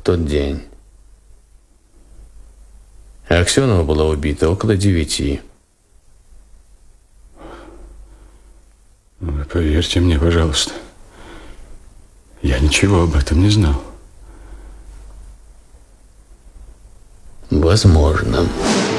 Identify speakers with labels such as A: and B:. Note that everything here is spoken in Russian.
A: тот день. Аксенова была убита около 9.
B: Вы поверьте мне, пожалуйста. Я ничего об этом не знал.
A: Возможно.